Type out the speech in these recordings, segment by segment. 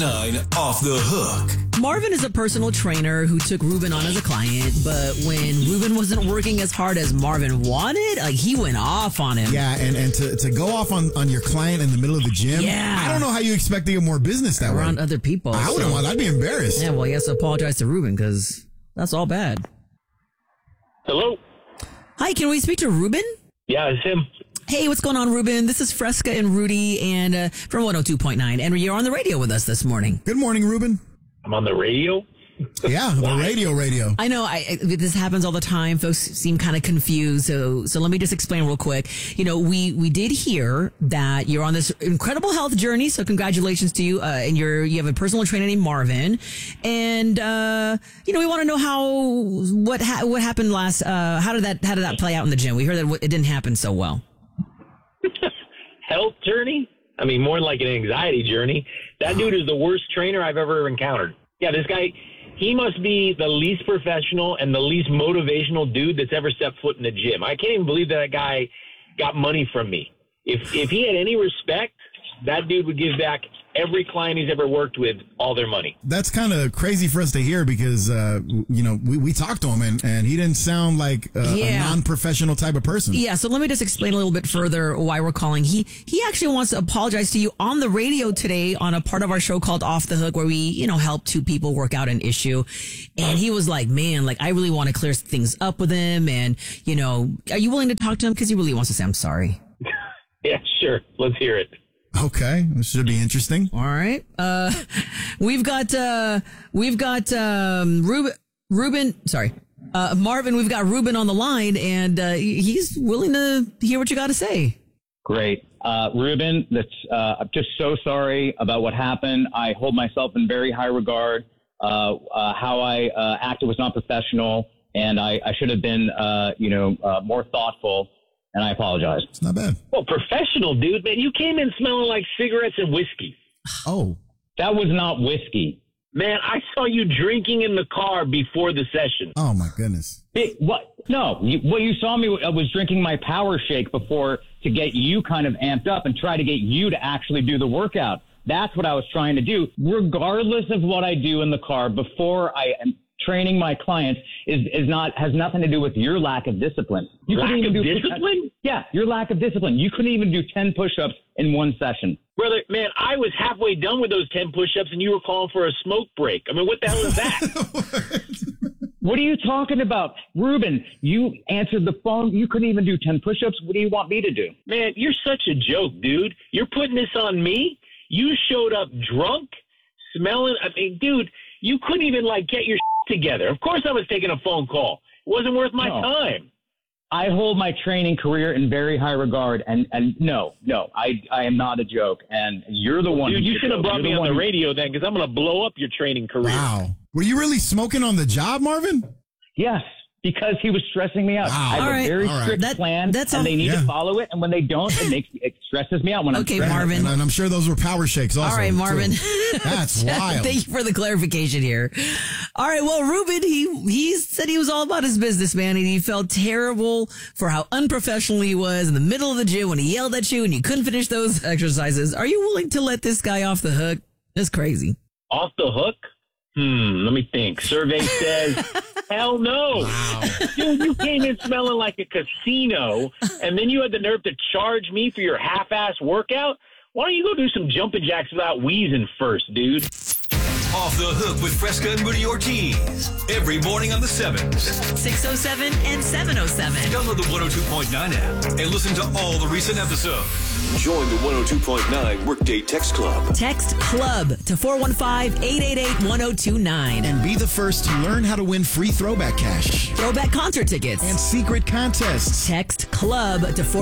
9 Off the Hook. Marvin is a personal trainer who took Ruben on as a client, but when Ruben wasn't working as hard as Marvin wanted, he went off on him. Yeah, and to go off on your client in the middle of the gym, I don't know how you expect to get more business that around way. other people. I wouldn't want. I'd be embarrassed. Yeah, well, he has to apologize to Ruben because that's all bad. Hello? Hi, can we speak to Ruben? Yeah, it's him. Hey, what's going on, Ruben? This is Fresca and Rudy and from 102.9, and you're on the radio with us this morning. Good morning, Ruben. I'm on the radio? Yeah, the radio. I know this happens all the time. Folks seem kind of confused. So let me just explain real quick. You know, we did hear that you're on this incredible health journey. So congratulations to you. And you have a personal trainer named Marvin. And, we want to know what happened last, how did that play out in the gym? We heard that it didn't happen so well. Health journey? I mean, more like an anxiety journey. That dude is the worst trainer I've ever encountered. Yeah, this guy, he must be the least professional and the least motivational dude that's ever stepped foot in the gym. I can't even believe that guy got money from me. If he had any respect, that dude would give back every client he's ever worked with all their money. That's kind of crazy for us to hear because, we talked to him and he didn't sound like a non-professional type of person. Yeah, so let me just explain a little bit further why we're calling. He actually wants to apologize to you on the radio today on a part of our show called Off the Hook where we, help two people work out an issue. And he was like, man, I really want to clear things up with him. And, are you willing to talk to him? Because he really wants to say, I'm sorry. Yeah, sure. Let's hear it. Okay, this should be interesting. All right. We've got Ruben. Sorry, Marvin. We've got Ruben on the line, and he's willing to hear what you got to say. Great, Ruben. I'm just so sorry about what happened. I hold myself in very high regard. How I acted was not professional, and I should have been, more thoughtful. And I apologize. It's not bad. Well, professional, dude, man. You came in smelling like cigarettes and whiskey. Oh. That was not whiskey. Man, I saw you drinking in the car before the session. Oh, my goodness. What? No. You saw me, I was drinking my power shake before to get you kind of amped up and try to get you to actually do the workout. That's what I was trying to do. Regardless of what I do in the car before I am training my clients has nothing to do with your lack of discipline. Lack of discipline? Yeah, your lack of discipline. You couldn't even do 10 push-ups in one session. Brother, man, I was halfway done with those 10 push-ups and you were calling for a smoke break. I mean, what the hell is that? What are you talking about? Ruben, you answered the phone. You couldn't even do 10 push-ups. What do you want me to do? Man, you're such a joke, dude. You're putting this on me? You showed up drunk, smelling. I mean, dude, you couldn't even, get your together. Of course I was taking a phone call. It wasn't worth my time. I hold my training career in very high regard, and no, I am not a joke, and you're the one. Dude, you should have brought me on the radio then, because I'm going to blow up your training career. Wow. Were you really smoking on the job, Marvin? Yes, because he was stressing me out. Wow. I have a very strict plan, and they need to follow it, and when they don't, it stresses me out when I'm stressed. Okay, Marvin. And I'm sure those were power shakes also. All right, Marvin. That's wild. Thank you for the clarification here. All right, well, Ruben, he said he was all about his business, man, and he felt terrible for how unprofessional he was in the middle of the gym when he yelled at you and you couldn't finish those exercises. Are you willing to let this guy off the hook? That's crazy. Off the hook? Let me think. Survey says, hell no. Wow. Dude, you came in smelling like a casino, and then you had the nerve to charge me for your half-ass workout? Why don't you go do some jumping jacks without wheezing first, dude? Off the Hook with Fresca and Rudy Ortiz. Every morning on the 7s. 607 and 707. Download the 102.9 app and listen to all the recent episodes. Join the 102.9 Workday Text Club. Text CLUB to 415-888-1029. And be the first to learn how to win free throwback cash. Throwback concert tickets. And secret contests. Text CLUB to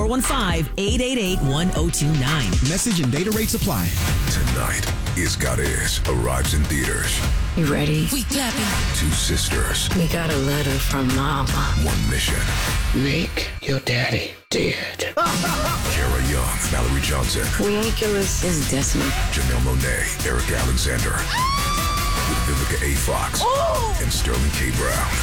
415-888-1029. Message and data rates apply. Tonight, Iscares arrives in theaters. You ready? We clapping. Two sisters. We got a letter from Mama. One mission. Make your daddy dead. Kara Young, Mallory Johnson. We ain't killers. It's Destiny. Janelle Monáe, Eric Alexander. With Vivica A. Fox. And Sterling K. Brown.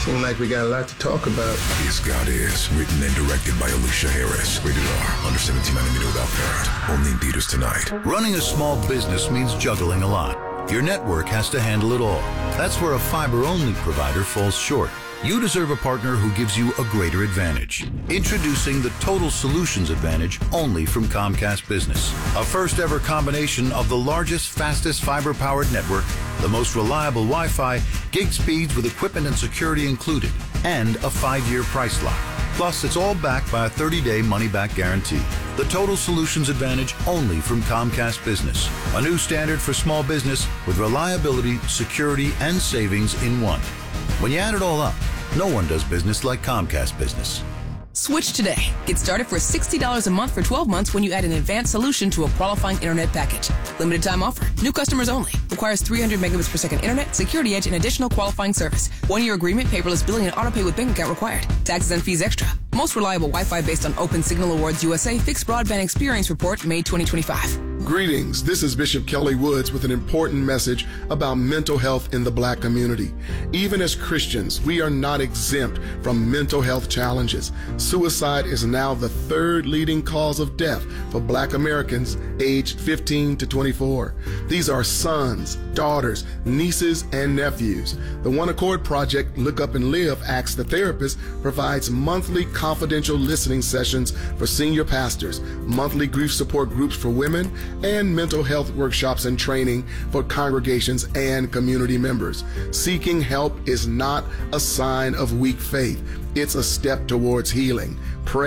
Seems like we got a lot to talk about. Is God Is, written and directed by Alicia Harris. Rated R, under 17, 9 without parent. Only in theaters tonight. Running a small business means juggling a lot. Your network has to handle it all. That's where a fiber-only provider falls short. You deserve a partner who gives you a greater advantage. Introducing the Total Solutions Advantage only from Comcast Business. A first-ever combination of the largest, fastest fiber-powered network, the most reliable Wi-Fi, gig speeds with equipment and security included, and a 5-year price lock. Plus, it's all backed by a 30-day money-back guarantee. The Total Solutions Advantage only from Comcast Business. A new standard for small business with reliability, security, and savings in one. When you add it all up, no one does business like Comcast Business. Switch today. Get started for $60 a month for 12 months when you add an advanced solution to a qualifying internet package. Limited time offer. New customers only. Requires 300 megabits per second internet, security edge, and additional qualifying service. 1-year agreement, paperless billing, and auto pay with bank account required. Taxes and fees extra. Most reliable Wi-Fi based on Open Signal Awards USA Fixed Broadband Experience Report, May 2025. Greetings. This is Bishop Kelly Woods with an important message about mental health in the Black community. Even as Christians, we are not exempt from mental health challenges. Suicide is now the 3rd leading cause of death for Black Americans aged 15 to 24. These are sons, daughters, nieces, and nephews. The One Accord Project, Look Up and Live, Ask the Therapist, provides monthly confidential listening sessions for senior pastors, monthly grief support groups for women, and mental health workshops and training for congregations and community members. Seeking help is not a sign of weak faith. It's a step towards healing. Pray